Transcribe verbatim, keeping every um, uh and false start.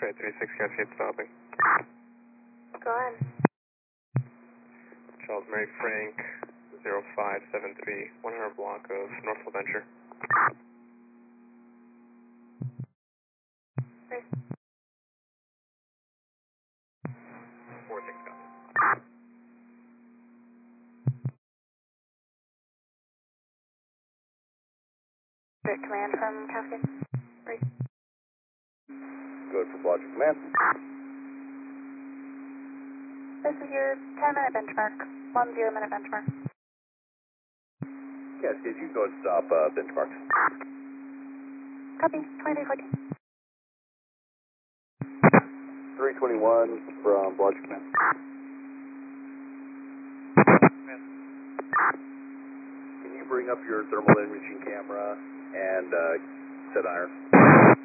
X-ray three six, can I see it stopping? Go ahead. Charles Mary Frank, zero five seven three, one hundred block of North Venture. Great. four six, copy. Direct command from Cascade. Great. Good for Logic Command. This is your ten minute benchmark. One zero minute benchmark. Cascade, you go and stop uh, benchmark. Copy. twenty-three fourteen. three twenty-one from Logic Command. Can you bring up your thermal imaging camera and uh, set iron?